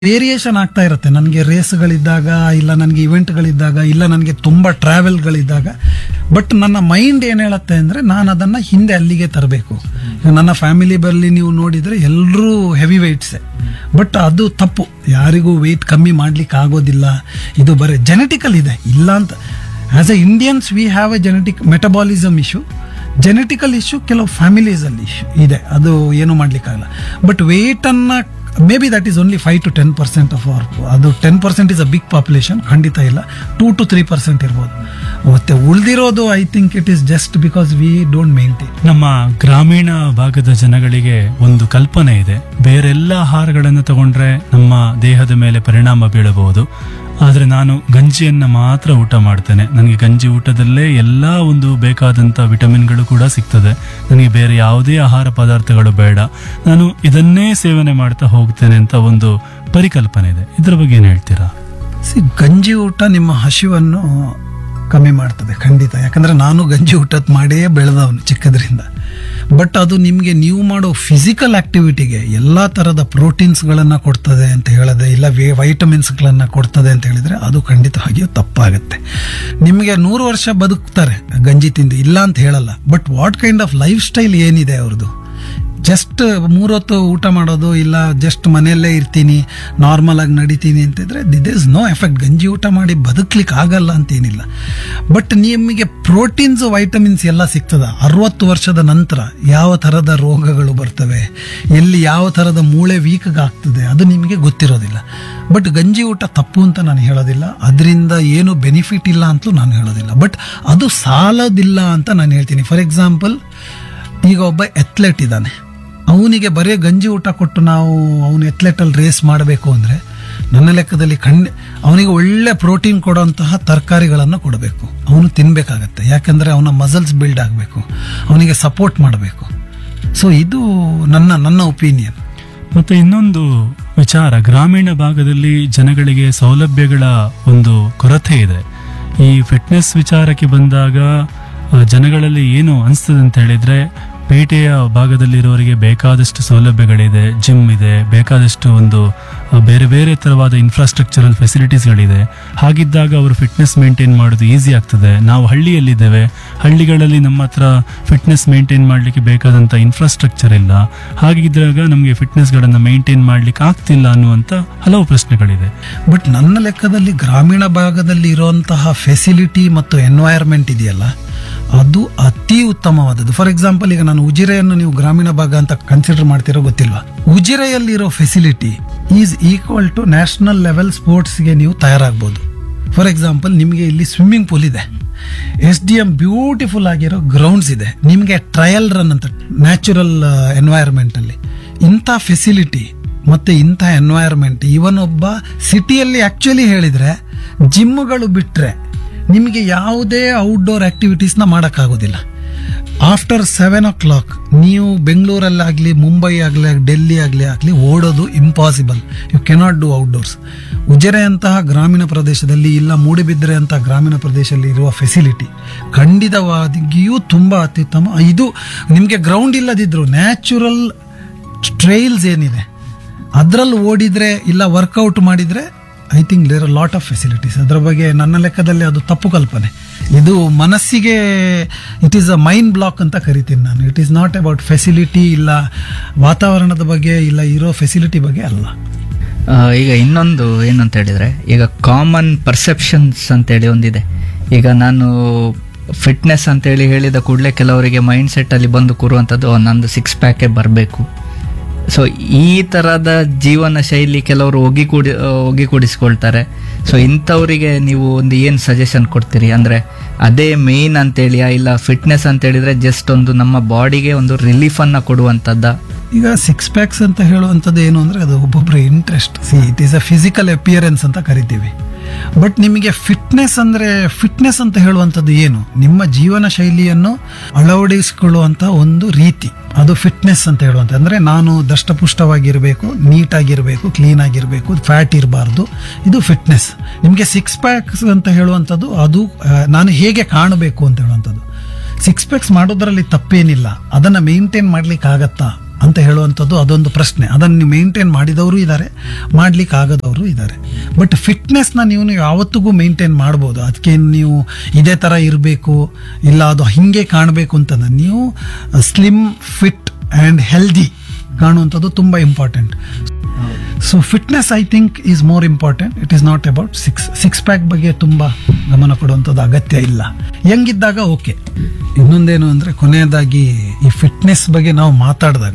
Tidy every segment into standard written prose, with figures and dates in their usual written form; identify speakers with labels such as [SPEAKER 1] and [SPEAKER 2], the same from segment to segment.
[SPEAKER 1] Variation ಆಗ್ತಾ ಇರುತ್ತೆ. ನನಗೆ ರೇಸ್ಗಳಿದ್ದಾಗ, ಇಲ್ಲ ನನಗೆ ಇವೆಂಟ್ಗಳಿದ್ದಾಗ, ಇಲ್ಲ ನನಗೆ ತುಂಬ ಟ್ರಾವೆಲ್ಗಳಿದ್ದಾಗ. ಬಟ್ ನನ್ನ ಮೈಂಡ್ ಏನು ಹೇಳುತ್ತೆ ಅಂದರೆ ನಾನು ಅದನ್ನು ಹಿಂದೆ ಅಲ್ಲಿಗೆ ತರಬೇಕು. ನನ್ನ ಫ್ಯಾಮಿಲಿ ಬರಲಿ ನೀವು ನೋಡಿದರೆ ಎಲ್ಲರೂ ಹೆವಿ ವೆಯ್ಟ್ಸೇ. ಬಟ್ ಅದು ತಪ್ಪು. ಯಾರಿಗೂ ವೆಯ್ಟ್ ಕಮ್ಮಿ ಮಾಡ್ಲಿಕ್ಕೆ ಆಗೋದಿಲ್ಲ. ಇದು ಬರೀ ಜೆನೆಟಿಕಲ್ ಇದೆ, ಇಲ್ಲ ಅಂತ. As A Indians we have A genetic metabolism issue, genetical issue ಕೆಲವು ಫ್ಯಾಮಿಲೀಸಲ್ಲಿ ಇಶ್ಯೂ ಇದೆ. ಅದು ಏನು ಮಾಡ್ಲಿಕ್ಕಾಗಲ್ಲ. But ವೆಯ್ಟನ್ನು may be that is only 5 to 10% of our. ಅದು 10% ಇಸ್ ಅ ಬಿಗ್ ಪಾಪ್ಯುಲೇಷನ್, ಖಂಡಿತ ಇಲ್ಲ. 2 to 3% ಇರ್ಬೋದು. ಮತ್ತೆ ಉಳಿದಿರೋದು I think it is just because we don't maintain.
[SPEAKER 2] ನಮ್ಮ ಗ್ರಾಮೀಣ ಭಾಗದ ಜನಗಳಿಗೆ ಒಂದು ಕಲ್ಪನೆ ಇದೆ, ಬೇರೆಲ್ಲ ಆಹಾರಗಳನ್ನು ತಗೊಂಡ್ರೆ ನಮ್ಮ ದೇಹದ ಮೇಲೆ ಪರಿಣಾಮ ಬೀಳಬಹುದು, ಆದರೆ ನಾನು ಗಂಜಿಯನ್ನ ಮಾತ್ರ ಊಟ ಮಾಡ್ತೇನೆ, ನನಗೆ ಗಂಜಿ ಊಟದಲ್ಲೇ ಎಲ್ಲ ಒಂದು ಬೇಕಾದಂಥ ವಿಟಮಿನ್ಗಳು ಕೂಡ ಸಿಗ್ತದೆ, ನನಗೆ ಬೇರೆ ಯಾವುದೇ ಆಹಾರ ಪದಾರ್ಥಗಳು ಬೇಡ, ನಾನು ಇದನ್ನೇ ಸೇವನೆ ಮಾಡ್ತಾ ಹೋಗ್ತೇನೆ ಅಂತ ಒಂದು ಪರಿಕಲ್ಪನೆ ಇದೆ. ಇದ್ರ ಬಗ್ಗೆ ಏನು ಹೇಳ್ತೀರಾ?
[SPEAKER 1] ಗಂಜಿ ಊಟ ನಿಮ್ಮ ಹಸಿವನ್ನು ಕಮ್ಮಿ ಮಾಡ್ತದೆ ಖಂಡಿತ. ಯಾಕಂದ್ರೆ ನಾನು ಗಂಜಿ ಊಟದ ಮಾಡೇ ಬೆಳೆದವನು ಚಿಕ್ಕದ್ರಿಂದ. ಬಟ್ ಅದು ನಿಮಗೆ ನೀವು ಮಾಡೋ ಫಿಸಿಕಲ್ ಆಕ್ಟಿವಿಟಿಗೆ ಎಲ್ಲ ಥರದ ಪ್ರೋಟೀನ್ಸ್ಗಳನ್ನು ಕೊಡ್ತದೆ ಅಂತ ಹೇಳಿದ್ರೆ, ಇಲ್ಲ ವೈಟಮಿನ್ಸ್ಗಳನ್ನು ಕೊಡ್ತದೆ ಅಂತ ಹೇಳಿದ್ರೆ, ಅದು ಖಂಡಿತವಾಗಿಯೂ ತಪ್ಪಾಗುತ್ತೆ. ನಿಮಗೆ 100 ವರ್ಷ ಬದುಕ್ತಾರೆ ಗಂಜಿ ತಿಂದು, ಇಲ್ಲ ಅಂತ ಹೇಳಲ್ಲ. But what kind of life style ಏನಿದೆ ಅವ್ರದ್ದು? ಜಸ್ಟ್ 3 ಹೊತ್ತು ಊಟ ಮಾಡೋದು, ಇಲ್ಲ ಜಸ್ಟ್ ಮನೆಯಲ್ಲೇ ಇರ್ತೀನಿ, ನಾರ್ಮಲ್ ಆಗಿ ನಡಿತೀನಿ ಅಂತಿದ್ರೆ ದಿಸ್ ಇಸ್ ನೋ ಎಫೆಕ್ಟ್. ಗಂಜಿ ಊಟ ಮಾಡಿ ಬದುಕ್ಲಿಕ್ಕೆ ಆಗಲ್ಲ ಅಂತೇನಿಲ್ಲ. ಬಟ್ ನಿಮಗೆ ಪ್ರೋಟೀನ್ಸ್, ವೈಟಮಿನ್ಸ್ ಎಲ್ಲ ಸಿಗ್ತದ. 60 ವರ್ಷದ ನಂತರ ಯಾವ ಥರದ ರೋಗಗಳು ಬರ್ತವೆ, ಎಲ್ಲಿ ಯಾವ ಥರದ ಮೂಳೆ ವೀಕ್ ಆಗ್ತದೆ, ಅದು ನಿಮಗೆ ಗೊತ್ತಿರೋದಿಲ್ಲ. ಬಟ್ ಗಂಜಿ ಊಟ ತಪ್ಪು ಅಂತ ನಾನು ಹೇಳೋದಿಲ್ಲ, ಅದರಿಂದ ಏನು ಬೆನಿಫಿಟ್ ಇಲ್ಲ ಅಂತಲೂ ನಾನು ಹೇಳೋದಿಲ್ಲ. ಬಟ್ ಅದು ಸಾಲೋದಿಲ್ಲ ಅಂತ ನಾನು ಹೇಳ್ತೀನಿ. ಫಾರ್ ಎಕ್ಸಾಂಪಲ್, ಈಗ ಒಬ್ಬ ಎಥ್ಲೆಟ್ ಇದ್ದಾನೆ, ಅವನಿಗೆ ಬರೀ ಗಂಜಿ ಊಟ ಕೊಟ್ಟು ನಾವು ಅವನು ಎಥ್ಲೆಟಲ್ಲಿ ರೇಸ್ ಮಾಡಬೇಕು ಅಂದರೆ ನನ್ನ ಲೆಕ್ಕದಲ್ಲಿ ಅವನಿಗೆ ಒಳ್ಳೆ ಪ್ರೋಟೀನ್ ಕೊಡುವಂತಹ ತರಕಾರಿಗಳನ್ನು ಕೊಡಬೇಕು, ಅವನು ತಿನ್ನಬೇಕಾಗತ್ತೆ. ಯಾಕೆಂದರೆ ಅವನ ಮಸಲ್ಸ್ ಬಿಲ್ಡ್ ಆಗಬೇಕು, ಅವನಿಗೆ ಸಪೋರ್ಟ್ ಮಾಡಬೇಕು. ಸೊ ಇದು ನನ್ನ ಒಪಿನಿಯನ್.
[SPEAKER 2] ಮತ್ತೆ ಇನ್ನೊಂದು ವಿಚಾರ, ಗ್ರಾಮೀಣ ಭಾಗದಲ್ಲಿ ಜನಗಳಿಗೆ ಸೌಲಭ್ಯಗಳ ಒಂದು ಕೊರತೆ ಇದೆ. ಈ ಫಿಟ್ನೆಸ್ ವಿಚಾರಕ್ಕೆ ಬಂದಾಗ ಜನಗಳಲ್ಲಿ ಏನು ಅನಿಸ್ತದೆ ಅಂತ ಹೇಳಿದ್ರೆ, ಪೇಟೆಯ ಭಾಗದಲ್ಲಿರೋರಿಗೆ ಬೇಕಾದಷ್ಟು ಸೌಲಭ್ಯಗಳಿದೆ, ಜಿಮ್ ಇದೆ, ಬೇಕಾದಷ್ಟು ಒಂದು ಬೇರೆ ಬೇರೆ ಥರವಾದ ಇನ್ಫ್ರಾಸ್ಟ್ರಕ್ಚರಲ್ ಫೆಸಿಲಿಟೀಸ್ಗಳಿದೆ. ಹಾಗಿದ್ದಾಗ ಅವರು ಫಿಟ್ನೆಸ್ ಮೇಂಟೈನ್ ಮಾಡೋದು ಈಸಿ ಆಗ್ತದೆ. ನಾವು ಹಳ್ಳಿಯಲ್ಲಿದ್ದೇವೆ, ಹಳ್ಳಿಗಳಲ್ಲಿ ನಮ್ಮ ಹತ್ರ ಫಿಟ್ನೆಸ್ ಮೇಂಟೈನ್ ಮಾಡಲಿಕ್ಕೆ ಬೇಕಾದಂಥ ಇನ್ಫ್ರಾಸ್ಟ್ರಕ್ಚರ್ ಇಲ್ಲ. ಹಾಗಿದ್ದಾಗ ನಮಗೆ ಫಿಟ್ನೆಸ್ಗಳನ್ನು ಮೇಂಟೈನ್ ಮಾಡಲಿಕ್ಕೆ ಆಗ್ತಿಲ್ಲ ಅನ್ನುವಂಥ ಹಲವು ಪ್ರಶ್ನೆಗಳಿದೆ.
[SPEAKER 1] ಬಟ್ ನನ್ನ ಲೆಕ್ಕದಲ್ಲಿ ಗ್ರಾಮೀಣ ಭಾಗದಲ್ಲಿ ಇರುವಂತಹ ಫೆಸಿಲಿಟಿ ಮತ್ತು ಎನ್ವೈರ್ಮೆಂಟ್ ಇದೆಯಲ್ಲ, ಅದು ಅತಿ ಉತ್ತಮವಾದದ್ದು. ಫಾರ್ ಎಕ್ಸಾಂಪಲ್, ಈಗ ನಾನು ಉಜಿರೆಯನ್ನು ನೀವು ಗ್ರಾಮೀಣ ಭಾಗ ಅಂತ ಕನ್ಸಿಡರ್ ಮಾಡ್ತಿರೋ ಗೊತ್ತಿಲ್ವಾ? ಉಜಿರೆಯಲ್ಲಿರೋ facility is equal to national level ಸ್ಪೋರ್ಟ್ಸ್ಗೆ ನೀವು ತಯಾರಾಗ್ಬೋದು. ಫಾರ್ ಎಕ್ಸಾಂಪಲ್, ನಿಮಗೆ ಇಲ್ಲಿ ಸ್ವಿಮ್ಮಿಂಗ್ ಪೂಲ್ ಇದೆ, SDM ಬ್ಯೂಟಿಫುಲ್ ಆಗಿರೋ ಗ್ರೌಂಡ್ಸ್ ಇದೆ, ನಿಮಗೆ ಟ್ರಯಲ್ ರನ್ ಅಂತ ನ್ಯಾಚುರಲ್ ಎನ್ವೈರ್ಮೆಂಟ್ ಅಲ್ಲಿ. ಇಂಥ ಫೆಸಿಲಿಟಿ ಮತ್ತೆ ಇಂಥ ಎನ್ವೈರ್ಮೆಂಟ್ ಇವನ್ ಒಬ್ಬ ಸಿಟಿಯಲ್ಲಿ ಆಕ್ಚುಲಿ ಹೇಳಿದ್ರೆ, ಜಿಮ್ಗಳು ಬಿಟ್ರೆ ನಿಮಗೆ ಯಾವುದೇ ಔಟ್ಡೋರ್ ಆಕ್ಟಿವಿಟೀಸ್ನ ಮಾಡೋಕ್ಕಾಗೋದಿಲ್ಲ. ಆಫ್ಟರ್ 7 o'clock ನೀವು ಬೆಂಗಳೂರಲ್ಲಾಗಲಿ, ಮುಂಬೈ ಆಗಲಿ, ಡೆಲ್ಲಿ ಆಗಲಿ ಓಡೋದು impossible. You cannot do outdoors. Ujire ಅಂತಹ ಗ್ರಾಮೀಣ ಪ್ರದೇಶದಲ್ಲಿ, ಇಲ್ಲ ಮೂಡಿಬಿದ್ರೆ ಅಂತ ಗ್ರಾಮೀಣ ಪ್ರದೇಶದಲ್ಲಿ ಇರುವ ಫೆಸಿಲಿಟಿ ಖಂಡಿತವಾಗಿಯೂ ತುಂಬ ಅತ್ಯುತ್ತಮ. ಇದು ನಿಮಗೆ ಗ್ರೌಂಡ್ ಇಲ್ಲದಿದ್ರು ನ್ಯಾಚುರಲ್ ಟ್ರೈಲ್ಸ್ ಏನಿದೆ ಅದರಲ್ಲಿ ಓಡಿದ್ರೆ, ಇಲ್ಲ ವರ್ಕೌಟ್ ಮಾಡಿದರೆ, I think there are lot of facilities. ಅದರ ಬಗ್ಗೆ ನನ್ನ ಲೆಕ್ಕದಲ್ಲಿ ಅದು ತಪ್ಪು ಕಲ್ಪನೆ. ಇದು ಮನಸ್ಸಿಗೆ it is a mind block ಅಂತ ಕರಿತೀನಿ ನಾನು. It is not about facility, ಇಲ್ಲ ವಾತಾವರಣದ ಬಗ್ಗೆ, ಇಲ್ಲ ಇರೋ ಫೆಸಿಲಿಟಿ ಬಗ್ಗೆ ಅಲ್ಲ.
[SPEAKER 3] ಈಗ ಇನ್ನೊಂದು ಏನಂತ ಹೇಳಿದರೆ, ಈಗ ಕಾಮನ್ ಪರ್ಸೆಪ್ಷನ್ಸ್ ಅಂತೇಳಿ ಒಂದಿದೆ. ಈಗ ನಾನು ಫಿಟ್ನೆಸ್ ಅಂತೇಳಿ ಹೇಳಿದ ಕೂಡಲೇ ಕೆಲವರಿಗೆ ಮೈಂಡ್ ಸೆಟ್ಟಲ್ಲಿ ಬಂದು ಕೂರುವಂಥದ್ದು, ನಂದು 6 ಪ್ಯಾಕೇ ಬರಬೇಕು. ಸೊ ಈ ಥರದ ಜೀವನ ಶೈಲಿ ಕೆಲವರು ಒಗ್ಗಿಕೂಡಿಸ್ಕೊಳ್ತಾರೆ. ಸೊ ಇಂಥವರಿಗೆ ನೀವು ಒಂದು ಏನು ಸಜೆಷನ್ ಕೊಡ್ತೀರಿ? ಅಂದರೆ ಅದೇ ಮೇಯ್ನ್ ಅಂತೇಳಿಯಾ, ಇಲ್ಲ ಫಿಟ್ನೆಸ್ ಅಂತ ಹೇಳಿದ್ರೆ ಜಸ್ಟ್ ಒಂದು ನಮ್ಮ ಬಾಡಿಗೆ ಒಂದು ರಿಲೀಫನ್ನು ಕೊಡುವಂಥದ್ದ?
[SPEAKER 1] ಈಗ 6 ಪ್ಯಾಕ್ಸ್ ಅಂತ ಹೇಳುವಂಥದ್ದು ಏನು ಅಂದರೆ, ಅದು ಒಬ್ಬೊಬ್ಬರ interest. It is a physical appearance ಅಂತ ಕರಿತೀವಿ. ಬಟ್ ನಿಮಗೆ ಫಿಟ್ನೆಸ್ ಅಂತ ಹೇಳುವಂಥದ್ದು ಏನು? ನಿಮ್ಮ ಜೀವನ ಶೈಲಿಯನ್ನು ಅಳವಡಿಸಿಕೊಳ್ಳುವಂಥ ಒಂದು ರೀತಿ, ಅದು ಫಿಟ್ನೆಸ್ ಅಂತ ಹೇಳುವಂಥ. ಅಂದರೆ ನಾನು ದಷ್ಟಪುಷ್ಟವಾಗಿರಬೇಕು, ನೀಟಾಗಿರಬೇಕು, ಕ್ಲೀನ್ ಆಗಿರಬೇಕು, ಫ್ಯಾಟ್ ಇರಬಾರ್ದು, ಇದು ಫಿಟ್ನೆಸ್. ನಿಮಗೆ 6 ಪ್ಯಾಕ್ಸ್ ಅಂತ ಹೇಳುವಂಥದ್ದು ಅದು ನಾನು ಹೇಗೆ ಕಾಣಬೇಕು ಅಂತ ಹೇಳುವಂಥದ್ದು. 6 ಪ್ಯಾಕ್ಸ್ ಮಾಡೋದ್ರಲ್ಲಿ ತಪ್ಪೇನಿಲ್ಲ, ಅದನ್ನು ಮೇಂಟೈನ್ ಮಾಡ್ಲಿಕ್ಕೆ ಆಗತ್ತಾ ಅಂತ ಹೇಳುವಂಥದ್ದು ಅದೊಂದು ಪ್ರಶ್ನೆ. ಅದನ್ನು ನೀವು ಮೇಂಟೈನ್ ಮಾಡಿದವರು ಇದ್ದಾರೆ, ಮಾಡ್ಲಿಕ್ಕೆ ಆಗದವರು ಇದ್ದಾರೆ. ಬಟ್ ಫಿಟ್ನೆಸ್ನ ನೀವು ಯಾವತ್ತಿಗೂ ಮೇಂಟೈನ್ ಮಾಡ್ಬೋದು. ಅದಕ್ಕೆ ನೀವು ಇದೇ ಥರ ಇರಬೇಕು ಇಲ್ಲ ಅದು ಹಿಂಗೆ ಕಾಣಬೇಕು ಅಂತಂದ ನೀವು ಸ್ಲಿಮ್ ಫಿಟ್ ಆ್ಯಂಡ್ ಹೆಲ್ದಿ ಕಾಣುವಂಥದ್ದು ತುಂಬ important. So fitness I think is more important. It is not about six pack ಬಗ್ಗೆ ತುಂಬ ಗಮನ ಕೊಡುವಂಥದ್ದು ಅಗತ್ಯ ಇಲ್ಲ. ಹೆಂಗಿದ್ದಾಗ ಓಕೆ. ಇನ್ನೊಂದೇನು ಅಂದರೆ ಕೊನೆಯದಾಗಿ ಈ ಫಿಟ್ನೆಸ್ ಬಗ್ಗೆ ನಾವು ಮಾತಾಡಿದಾಗ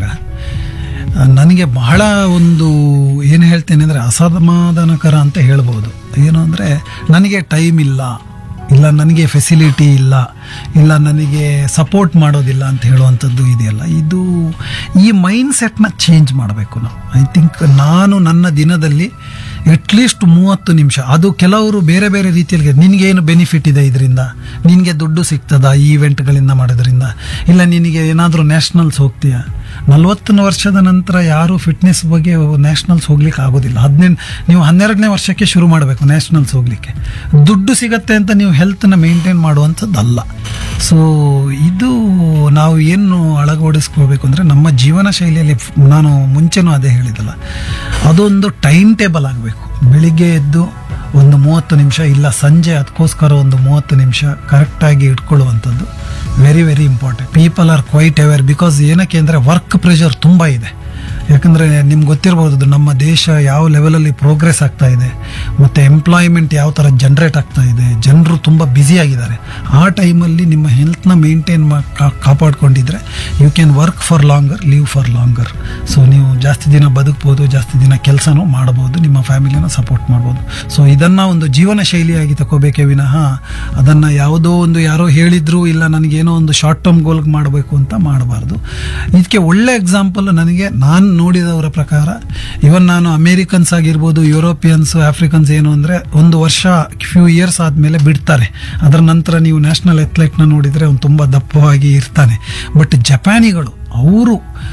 [SPEAKER 1] ನನಗೆ ಬಹಳ ಒಂದು ಏನು ಹೇಳ್ತೇನೆ ಅಂದರೆ ಅಸಮಾಧಾನಕರ ಅಂತ ಹೇಳ್ಬೋದು. ಏನು ಅಂದರೆ ನನಗೆ ಟೈಮ್ ಇಲ್ಲ, ಇಲ್ಲ ನನಗೆ ಫೆಸಿಲಿಟಿ ಇಲ್ಲ, ಇಲ್ಲ ನನಗೆ ಸಪೋರ್ಟ್ ಮಾಡೋದಿಲ್ಲ ಅಂತ ಹೇಳುವಂಥದ್ದು ಇದೆಯಲ್ಲ, ಇದು ಈ ಮೈಂಡ್ ಸೆಟ್ನ ಚೇಂಜ್ ಮಾಡಬೇಕು ನಾವು. ಐ ಥಿಂಕ್ ನಾನು ನನ್ನ ದಿನದಲ್ಲಿ ಅಟ್ಲೀಸ್ಟ್ 30 ನಿಮಿಷ, ಅದು ಕೆಲವರು ಬೇರೆ ಬೇರೆ ರೀತಿಯಲ್ಲಿ ನಿನಗೇನು ಬೆನಿಫಿಟ್ ಇದೆ ಇದರಿಂದ, ನಿನಗೆ ದುಡ್ಡು ಸಿಗ್ತದ ಈ ಇವೆಂಟ್ಗಳಿಂದ ಮಾಡೋದ್ರಿಂದ, ಇಲ್ಲ ನಿನಗೆ ಏನಾದರೂ ನ್ಯಾಷನಲ್ಸ್ ಹೋಗ್ತೀಯಾ. 40 ವರ್ಷದ ನಂತರ ಯಾರು ಫಿಟ್ನೆಸ್ ಬಗ್ಗೆ ನ್ಯಾಷನಲ್ಸ್ ಹೋಗ್ಲಿಕ್ಕೆ ಆಗೋದಿಲ್ಲ. ನೀವು 12ನೇ ವರ್ಷಕ್ಕೆ ಶುರು ಮಾಡಬೇಕು ನ್ಯಾಷನಲ್ಸ್ ಹೋಗ್ಲಿಕ್ಕೆ. ದುಡ್ಡು ಸಿಗತ್ತೆ ಅಂತ ನೀವು ಹೆಲ್ತ್ನ ಮೇಂಟೈನ್ ಮಾಡುವಂಥದ್ದಲ್ಲ. ಸೊ ಇದು ನಾವು ಏನು ಅಳವಡಿಸ್ಕೋಬೇಕು ಅಂದರೆ ನಮ್ಮ ಜೀವನ ಶೈಲಿಯಲ್ಲಿ, ನಾನು ಮುಂಚೆನೂ ಅದೇ ಹೇಳಿದಲ್ಲ, ಅದೊಂದು ಟೈಮ್ ಟೇಬಲ್ ಆಗಬೇಕು. ಬೆಳಿಗ್ಗೆ ಎದ್ದು ಒಂದು 30 ನಿಮಿಷ, ಇಲ್ಲ ಸಂಜೆ ಅದಕ್ಕೋಸ್ಕರ ಒಂದು 30 ನಿಮಿಷ ಕರೆಕ್ಟಾಗಿ ಇಟ್ಕೊಳ್ಳುವಂಥದ್ದು very very important. People are quite aware. Because ಏನಕ್ಕೆ ಅಂದರೆ ವರ್ಕ್ ಪ್ರೆಷರ್ ತುಂಬ ಇದೆ. ಯಾಕಂದರೆ ನಿಮ್ಗೆ ಗೊತ್ತಿರ್ಬೋದು ನಮ್ಮ ದೇಶ ಯಾವ ಲೆವೆಲಲ್ಲಿ ಪ್ರೋಗ್ರೆಸ್ ಆಗ್ತಾ ಇದೆ, ಮತ್ತು ಎಂಪ್ಲಾಯ್ಮೆಂಟ್ ಯಾವ ಥರ ಜನ್ರೇಟ್ ಆಗ್ತಾ ಇದೆ, ಜನರು ತುಂಬ ಬ್ಯುಸಿಯಾಗಿದ್ದಾರೆ. ಆ ಟೈಮಲ್ಲಿ ನಿಮ್ಮ ಹೆಲ್ತ್ನ maintain ಕಾಪಾಡ್ಕೊಂಡಿದ್ರೆ you can work for longer, leave for longer. So ನೀವು ಜಾಸ್ತಿ ದಿನ ಬದುಕ್ಬೋದು, ಜಾಸ್ತಿ ದಿನ ಕೆಲಸನೂ ಮಾಡ್ಬೋದು, ನಿಮ್ಮ ಫ್ಯಾಮಿಲಿನ ಸಪೋರ್ಟ್ ಮಾಡ್ಬೋದು. ಸೊ ಇದನ್ನು ಒಂದು ಜೀವನ ಶೈಲಿಯಾಗಿ ತಗೋಬೇಕೇ ವಿನಃ ಅದನ್ನು ಯಾವುದೋ ಒಂದು ಯಾರೋ ಹೇಳಿದ್ರು, ಇಲ್ಲ ನನಗೇನೋ ಒಂದು ಶಾರ್ಟ್ ಟರ್ಮ್ ಗೋಲ್ಗೆ ಮಾಡಬೇಕು ಅಂತ ಮಾಡಬಾರ್ದು. ಇದಕ್ಕೆ ಒಳ್ಳೆ ಎಕ್ಸಾಂಪಲ್ ನನಗೆ ನಾನು ನೋಡಿದವರ ಪ್ರಕಾರ, ಇವನ್ ನಾನು ಅಮೇರಿಕನ್ಸ್ ಆಗಿರ್ಬೋದು, ಯುರೋಪಿಯನ್ಸ್, ಆಫ್ರಿಕನ್ಸ್ ಏನು ಅಂದರೆ ಒಂದು ವರ್ಷ ಫ್ಯೂ ಇಯರ್ಸ್ ಆದಮೇಲೆ ಬಿಡ್ತಾರೆ. ಅದರ ನಂತರ ನೀವು ನ್ಯಾಷನಲ್ ಅಥ್ಲೆಟ್ನ ನೋಡಿದರೆ ಅವನು ತುಂಬ ದಪ್ಪವಾಗಿ ಇರ್ತಾನೆ. ಬಟ್ ಜಪಾನಿಗಳು ಅವರು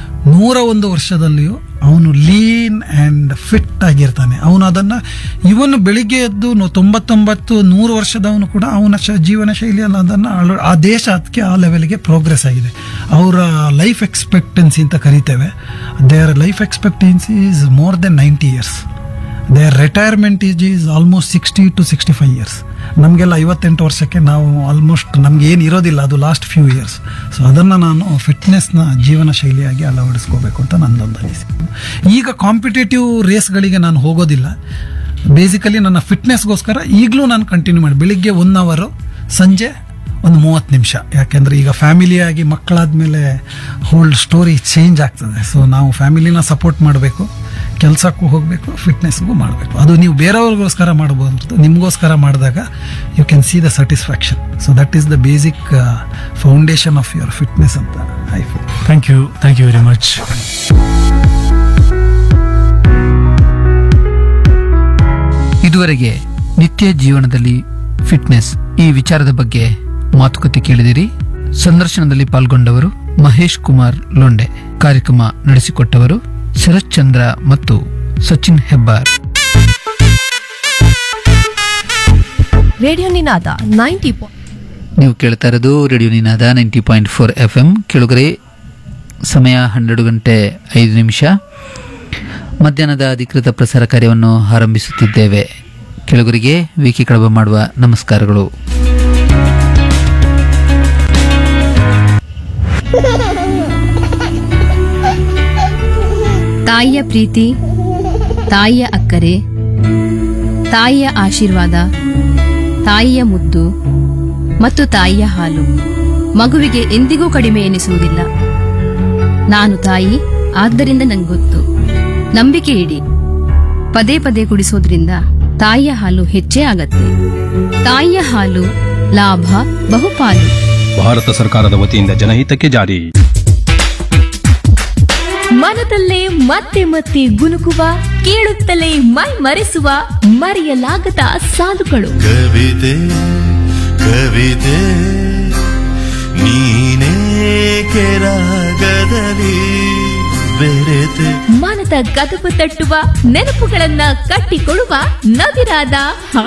[SPEAKER 1] 101 ವರ್ಷದಲ್ಲಿಯೂ ಅವನು ಲೀನ್ ಆ್ಯಂಡ್ ಫಿಟ್ ಆಗಿರ್ತಾನೆ. ಅವನು ಅದನ್ನು ಇವನು ಬೆಳಿಗ್ಗೆ ಎದ್ದು 99-100 ವರ್ಷದವನು ಕೂಡ ಅವನ ಜೀವನ ಶೈಲಿಯಲ್ಲಿ ಅದನ್ನು ಆ ದೇಶ ಅದಕ್ಕೆ ಆ ಲೆವೆಲ್ಗೆ ಪ್ರೋಗ್ರೆಸ್ ಆಗಿದೆ. ಅವರ ಲೈಫ್ ಎಕ್ಸ್ಪೆಕ್ಟೆನ್ಸಿ ಅಂತ ಕರಿತೇವೆ. Their life expectancy is more than 90 years. There retirement is almost 60 to 65 years. ನಮಗೆಲ್ಲ 58 ವರ್ಷಕ್ಕೆ ನಾವು ಆಲ್ಮೋಸ್ಟ್ ನಮ್ಗೆ ಏನು ಇರೋದಿಲ್ಲ, ಅದು ಲಾಸ್ಟ್ ಫ್ಯೂ ಇಯರ್ಸ್. ಸೊ ಅದನ್ನು ನಾನು ಫಿಟ್ನೆಸ್ನ ಜೀವನ ಶೈಲಿಯಾಗಿ ಅಳವಡಿಸ್ಕೋಬೇಕು ಅಂತ ನನ್ನದೊಂದು ಅನಿಸಿಕೆ. ಈಗ ಕಾಂಪಿಟೇಟಿವ್ ರೇಸ್ಗಳಿಗೆ ನಾನು ಹೋಗೋದಿಲ್ಲ. ಬೇಸಿಕಲಿ ನನ್ನ ಫಿಟ್ನೆಸ್ಗೋಸ್ಕರ ಈಗಲೂ ನಾನು ಕಂಟಿನ್ಯೂ ಮಾಡಿ ಬೆಳಿಗ್ಗೆ 1 ಅವರ್, ಸಂಜೆ ಒಂದು 30 ನಿಮಿಷ. ಯಾಕೆಂದರೆ ಈಗ ಫ್ಯಾಮಿಲಿಯಾಗಿ ಮಕ್ಕಳಾದ್ಮೇಲೆ ಹೋಲ್ ಸ್ಟೋರಿ ಚೇಂಜ್ ಆಗ್ತದೆ. ಸೊ ನಾವು ಫ್ಯಾಮಿಲಿನ ಸಪೋರ್ಟ್ ಮಾಡಬೇಕು, ಕೆಲಸಕ್ಕೂ ಹೋಗಬೇಕು, ಫಿಟ್ನೆಸ್ಗೂ ಮಾಡಬೇಕು. ಅದು ನೀವು ಬೇರೆಯವ್ರಿಗೋಸ್ಕರ ಮಾಡ್ಬೋದು, ನಿಮಗೋಸ್ಕರ ಮಾಡಿದಾಗ you can see the satisfaction. So that is the basic foundation of your fitness ಅಂತ I feel.
[SPEAKER 2] Thank you very much.
[SPEAKER 4] ಇದುವರೆಗೆ ನಿತ್ಯ ಜೀವನದಲ್ಲಿ ಫಿಟ್ನೆಸ್ ಈ ವಿಚಾರದ ಬಗ್ಗೆ ಮಾತುಕತೆ ಕೇಳಿದಿರಿ. ಸಂದರ್ಶನದಲ್ಲಿ ಪಾಲ್ಗೊಂಡವರು ಮಹೇಶ್ ಕುಮಾರ್ ಲೊಂಡೆ. ಕಾರ್ಯಕ್ರಮ ನಡೆಸಿಕೊಟ್ಟವರು ಶರತ್ ಚಂದ್ರ ಮತ್ತು ಸಚಿನ್ ಹೆಬ್ಬಾರ್.
[SPEAKER 5] ರೇಡಿಯೋ ನಿನಾದ 90.
[SPEAKER 4] ನೀವು ಕೇಳ್ತಾ ಇರೋದು ರೇಡಿಯೋ ನಿನಾದ 90.4 FM. ಕೆಳಗರೆ ಸಮಯ 12 ಗಂಟೆ 5 ನಿಮಿಷ. ಮಧ್ಯಾಹ್ನದ ಅಧಿಕೃತ ಪ್ರಸಾರ ಕಾರ್ಯವನ್ನು ಆರಂಭಿಸುತ್ತಿದ್ದೇವೆ. ಕೆಳಗರಿಗೆ ವಿಕಿ ಕಳಬ ಮಾಡುವ ನಮಸ್ಕಾರಗಳು.
[SPEAKER 6] ತಾಯಿಯ ಪ್ರೀತಿ, ತಾಯಿಯ ಅಕ್ಕರೆ, ತಾಯಿಯ ಆಶೀರ್ವಾದ, ತಾಯಿಯ ಮುದ್ದು ಮತ್ತು ತಾಯಿಯ ಹಾಲು ಮಗುವಿಗೆ ಎಂದಿಗೂ ಕಡಿಮೆ ಎನಿಸುವುದಿಲ್ಲ. ನಾನು ತಾಯಿ, ಆದ್ದರಿಂದ ನಂಗೊತ್ತು. ನಂಬಿಕೆ ಇಡಿ. ಪದೇ ಪದೇ ಕುಡಿಸೋದ್ರಿಂದ ತಾಯಿಯ ಹಾಲು ಹೆಚ್ಚೇ ಆಗತ್ತೆ. ತಾಯಿಯ ಹಾಲು ಲಾಭ ಬಹುಪಾಲು.
[SPEAKER 7] ಭಾರತ ಸರ್ಕಾರದ ವತಿಯಿಂದ ಜನಹಿತಕ್ಕೆ ಜಾರಿ.
[SPEAKER 5] ಮನದಲ್ಲೇ ಮತ್ತೆ ಮತ್ತೆ ಗುನುಕುವ, ಕೇಳುತ್ತಲೇ ಮೈ ಮರೆಸುವ, ಮರೆಯಲಾಗದ ಸಾಲುಗಳು.
[SPEAKER 8] ಕವಿತೆ ಕವಿತೆ ನೀನೇ ಕೆರಾಗದಲ್ಲಿ ಬೆರೆತೆ.
[SPEAKER 5] ಮನದ ಕದಪು ತಟ್ಟುವ, ನೆನಪುಗಳನ್ನ ಕಟ್ಟಿಕೊಡುವ ನವಿರಾದ